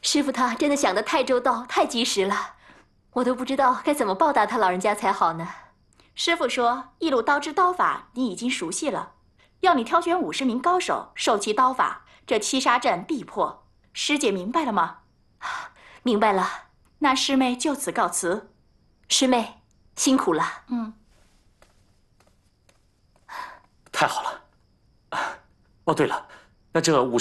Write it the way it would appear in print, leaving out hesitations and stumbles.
师傅他真的想得太周到、太及时了，我都不知道该怎么报答他老人家才好呢。 师傅说，一路刀之刀法你已经熟悉了，要你挑选50名高手授其刀法，这七杀阵必破。师姐明白了吗？ 明白了。 那师妹就此告辞。 师妹辛苦了。 太好了。哦，对了，那这50